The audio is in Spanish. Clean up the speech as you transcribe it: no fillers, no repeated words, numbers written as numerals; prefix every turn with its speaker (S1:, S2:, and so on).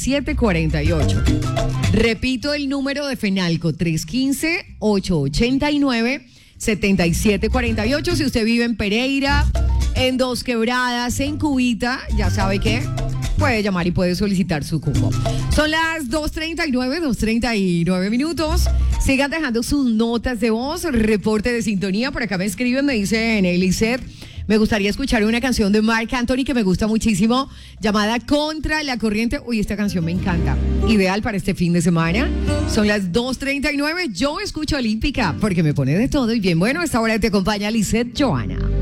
S1: 7748. Repito el número de Fenalco, 315-889-7748. Si usted vive en Pereira, en Dos Quebradas, en Cubita, ya sabe que puede llamar y puede solicitar su cupo. Son las 2:39 minutos. Sigan dejando sus notas de voz, reporte de sintonía. Por acá me escriben, me dicen Eliseth, me gustaría escuchar una canción de Marc Anthony que me gusta muchísimo, llamada Contra la Corriente. Uy, esta canción me encanta. Ideal para este fin de semana. Son las 2:39. Yo escucho Olímpica porque me pone de todo. Y bien, bueno, a esta hora te acompaña Lisette Joana.